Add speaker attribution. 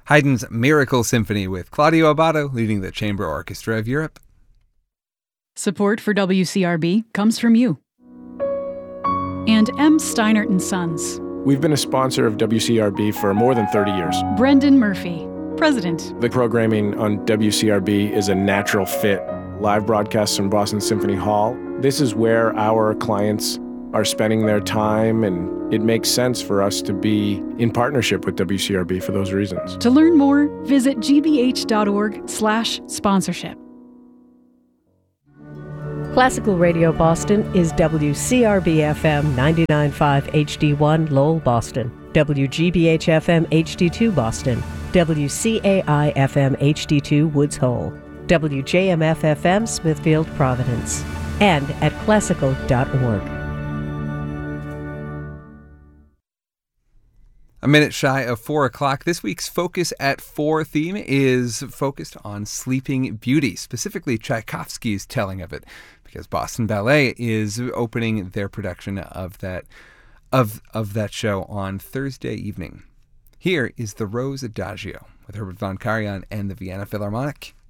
Speaker 1: Haydn's Miracle Symphony with Claudio Abbado leading the Chamber Orchestra of Europe.
Speaker 2: Support for WCRB comes from you. And M. Steinert & Sons.
Speaker 3: We've been a sponsor of WCRB for more than 30 years.
Speaker 2: Brendan Murphy, President.
Speaker 3: The programming on WCRB is a natural fit. Live broadcasts from Boston Symphony Hall. This is where our clients are spending their time, and it makes sense for us to be in partnership with WCRB for those reasons.
Speaker 2: To learn more, visit gbh.org/sponsorship.
Speaker 4: Classical Radio Boston is WCRB-FM 99.5 HD1 Lowell, Boston, WGBH-FM HD2 Boston, WCAI-FM HD2 Woods Hole, WJMF-FM Smithfield, Providence, and at classical.org.
Speaker 1: A minute shy of 4 o'clock. This week's Focus at 4 theme is focused on Sleeping Beauty, specifically Tchaikovsky's telling of it, because Boston Ballet is opening their production of that show on Thursday evening. Here is the Rose Adagio with Herbert von Karajan and the Vienna Philharmonic.